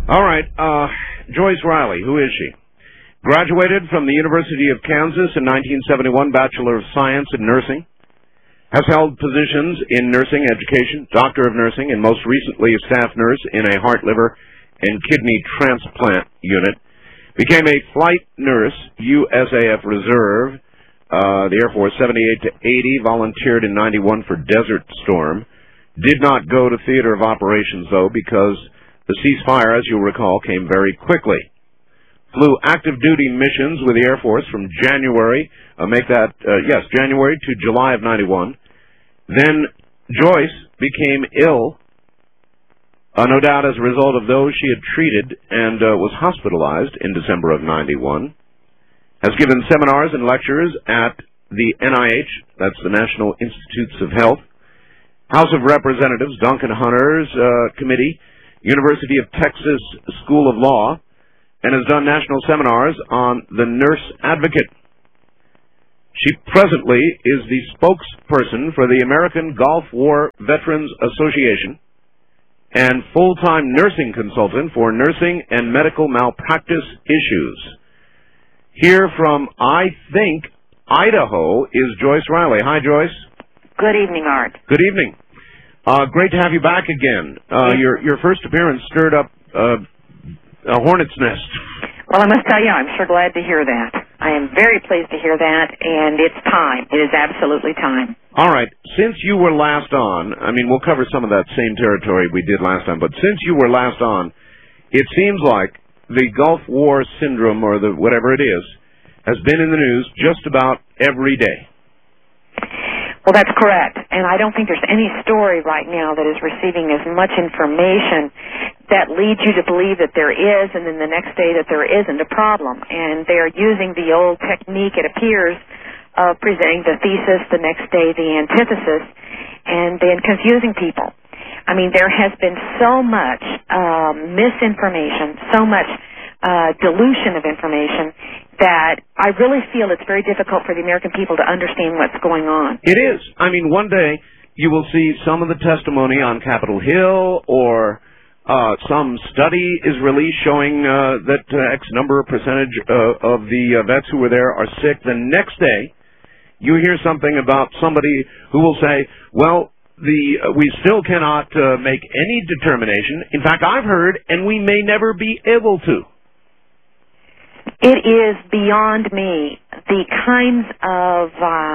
All right, Joyce Riley, who is she? Graduated from the University of Kansas in 1971, Bachelor of Science in Nursing. Has held positions in nursing education, Doctor of Nursing, and most recently a staff nurse in a heart, liver, and kidney transplant unit. Became a flight nurse, USAF Reserve, the Air Force, 78 to 80, volunteered in 91 for Desert Storm. Did not go to theater of operations, though, because the ceasefire, as you'll recall, came very quickly. Flew active duty missions with the Air Force from January, January to July of 91. Then Joyce became ill, no doubt as a result of those she had treated, and was hospitalized in December of 91. Has given seminars and lectures at the NIH, that's the National Institutes of Health, House of Representatives, Duncan Hunter's Committee, University of Texas School of Law, and has done national seminars on the nurse advocate. She presently is the spokesperson for the American Gulf War Veterans Association and full-time nursing consultant for nursing and medical malpractice issues. Here from, I think, Idaho is Joyce Riley. Hi, Joyce. Good evening, Art. Good evening. Great to have you back again. Your first appearance stirred up a hornet's nest. Well, I must tell you, I'm sure glad to hear that. I am very pleased to hear that, and it's time. It is absolutely time. All right. Since you were last on, we'll cover some of that same territory we did last time, but since you were last on, it seems like the Gulf War syndrome, or whatever it is, has been in the news just about every day. Well, that's correct, and I don't think there's any story right now that is receiving as much information that leads you to believe that there is, and then the next day that there isn't a problem. And they're using the old technique, it appears, of presenting the thesis, the next day the antithesis, and then confusing people. There has been so much misinformation, so much dilution of information, that I really feel it's very difficult for the American people to understand what's going on. It is. One day you will see some of the testimony on Capitol Hill, or some study is released showing that X number of percentage of the vets who were there are sick. The next day you hear something about somebody who will say, well, we still cannot make any determination. In fact, I've heard, and we may never be able to. It is beyond me the kinds of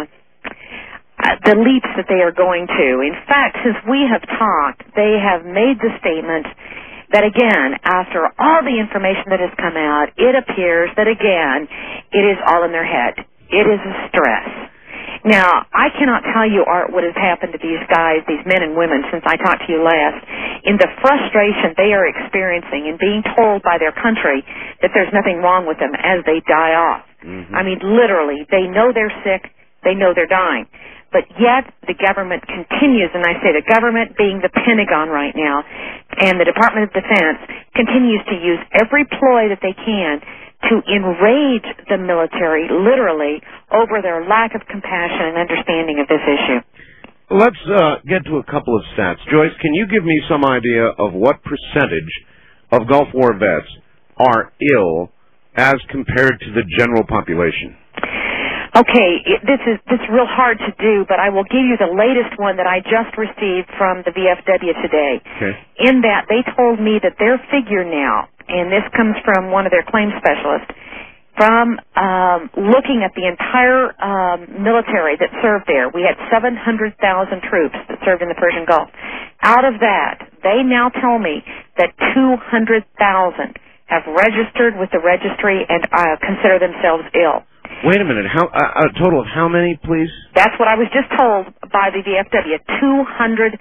the leaps that they are going to. In fact, since we have talked, they have made the statement that, again, after all the information that has come out, it appears that, again, it is all in their head. It is a stress. Now, I cannot tell you, Art, what has happened to these guys, these men and women, since I talked to you last, in the frustration they are experiencing in being told by their country that there's nothing wrong with them as they die off. Mm-hmm. Literally, they know they're sick, they know they're dying. But yet, the government continues, and I say the government being the Pentagon right now, and the Department of Defense, continues to use every ploy that they can to enrage the military, literally, over their lack of compassion and understanding of this issue. Let's get to a couple of stats. Joyce, can you give me some idea of what percentage of Gulf War vets are ill as compared to the general population? Okay, this is real hard to do, but I will give you the latest one that I just received from the VFW today. Okay. In that, they told me that their figure now, and this comes from one of their claims specialists, from looking at the entire military that served there. We had 700,000 troops that served in the Persian Gulf. Out of that, they now tell me that 200,000 have registered with the registry and consider themselves ill. Wait a minute. A total of how many, please? That's what I was just told by the VFW. 200,000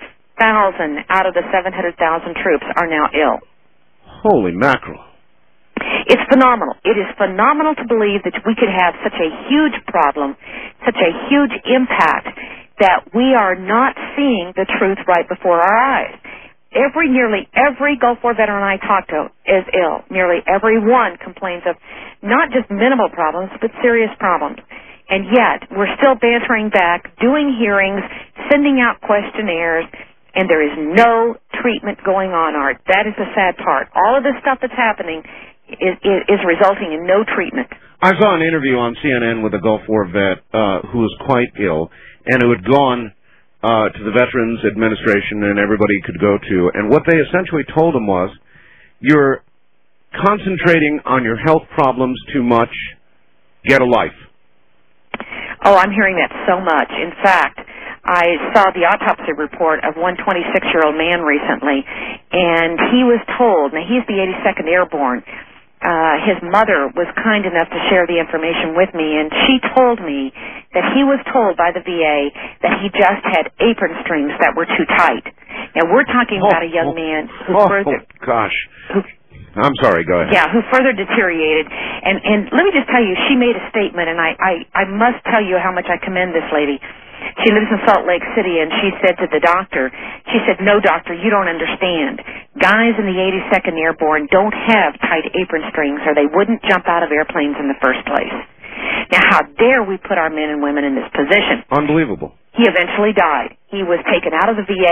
out of the 700,000 troops are now ill. Holy mackerel. It's phenomenal. It is phenomenal to believe that we could have such a huge problem, such a huge impact, that we are not seeing the truth right before our eyes. Nearly every Gulf War veteran I talk to is ill. Nearly every one complains of not just minimal problems, but serious problems. And yet, we're still bantering back, doing hearings, sending out questionnaires, and there is no treatment going on, Art. That is the sad part. All of this stuff that's happening is resulting in no treatment. I saw an interview on CNN with a Gulf War vet who was quite ill and who had gone to the Veterans Administration and everybody could go to, and what they essentially told him was, you're concentrating on your health problems too much, get a life. Oh, I'm hearing that so much. In fact, I saw the autopsy report of one 26-year-old man recently, and he was told, now he's the 82nd Airborne, his mother was kind enough to share the information with me, and she told me that he was told by the VA that he just had apron strings that were too tight. Now, we're talking about a young man who I'm sorry, go ahead. Yeah, who further deteriorated. And let me just tell you, she made a statement, and I must tell you how much I commend this lady. She lives in Salt Lake City, and she said to the doctor, she said, no, doctor, you don't understand. Guys in the 82nd Airborne don't have tight apron strings, or they wouldn't jump out of airplanes in the first place. Now, how dare we put our men and women in this position? Unbelievable. He eventually died. He was taken out of the VA.